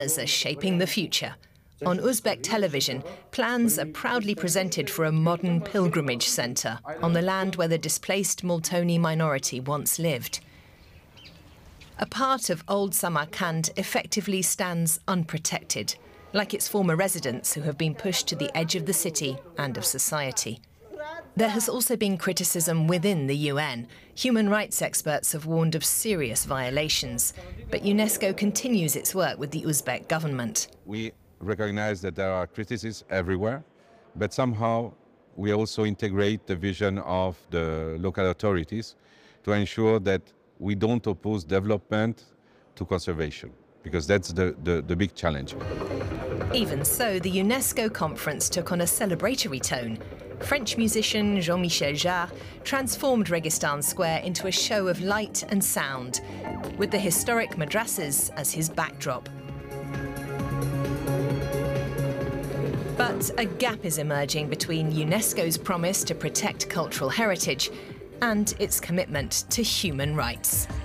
are shaping the future. On Uzbek television, plans are proudly presented for a modern pilgrimage centre on the land where the displaced Multoni minority once lived. A part of old Samarkand effectively stands unprotected, like its former residents who have been pushed to the edge of the city and of society. There has also been criticism within the UN. Human rights experts have warned of serious violations, but UNESCO continues its work with the Uzbek government. We recognize that there are criticisms everywhere, but somehow we also integrate the vision of the local authorities to ensure that we don't oppose development to conservation, because that's the big challenge. Even so, the UNESCO conference took on a celebratory tone. French musician Jean-Michel Jarre transformed Registan Square into a show of light and sound, with the historic madrasas as his backdrop. But a gap is emerging between UNESCO's promise to protect cultural heritage and its commitment to human rights.